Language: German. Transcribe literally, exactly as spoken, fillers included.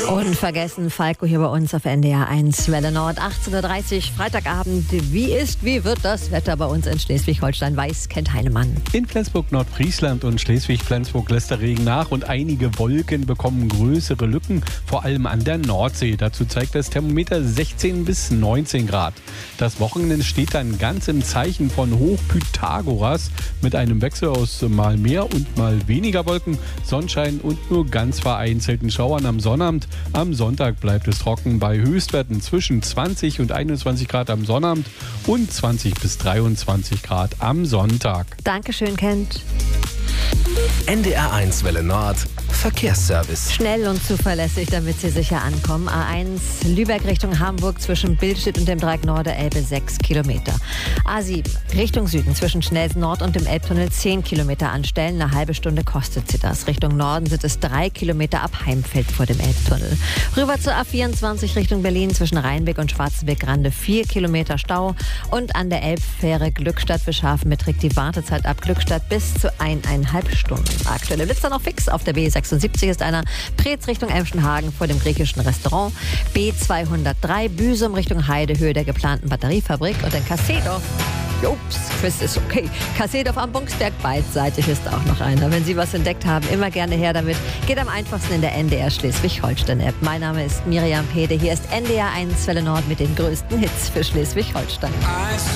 Unvergessen, Falco hier bei uns auf N D R eins, Welle Nord, achtzehn Uhr dreißig, Freitagabend. Wie ist, wie wird das Wetter bei uns in Schleswig-Holstein? Weiß kennt Heinemann. In Flensburg, Nordfriesland und Schleswig-Flensburg lässt der Regen nach und einige Wolken bekommen größere Lücken, vor allem an der Nordsee. Dazu zeigt das Thermometer sechzehn bis neunzehn Grad. Das Wochenende steht dann ganz im Zeichen von Hochpythagoras mit einem Wechsel aus mal mehr und mal weniger Wolken, Sonnenschein und nur ganz vereinzelten Schauern am Sonnabend. Am Sonntag bleibt es trocken bei Höchstwerten zwischen zwanzig und einundzwanzig Grad am Sonnabend und zwanzig bis dreiundzwanzig Grad am Sonntag. Dankeschön, Kent. N D R eins Welle Nord Verkehrsservice. Schnell und zuverlässig, damit Sie sicher ankommen. A eins Lübeck Richtung Hamburg zwischen Billstedt und dem Dreieck Norde-Elbe sechs Kilometer. A sieben Richtung Süden zwischen Schnelsen Nord und dem Elbtunnel zehn Kilometer anstellen. Eine halbe Stunde kostet sie das. Richtung Norden sind es drei Kilometer ab Heimfeld vor dem Elbtunnel. Rüber zur A vierundzwanzig Richtung Berlin zwischen Rheinbeck und Schwarzenberg-Grande vier Kilometer Stau. Und an der Elbfähre Glückstadt bis Scharfen beträgt die Wartezeit ab Glückstadt bis zu eineinhalb Stunden. Aktuelle Blitzer noch fix. Auf der B sechsundsiebzig ist einer Preetz Richtung Emschenhagen vor dem griechischen Restaurant. B zweihundertdrei Büsum Richtung Heide, Höhe der geplanten Batteriefabrik. Und in Kassedorf, ups, Quiz ist okay. Kassedorf am Bunksberg, beidseitig ist auch noch einer. Wenn Sie was entdeckt haben, immer gerne her damit. Geht am einfachsten in der N D R Schleswig-Holstein-App. Mein Name ist Miriam Pede. Hier ist N D R eins Welle Nord mit den größten Hits für Schleswig-Holstein.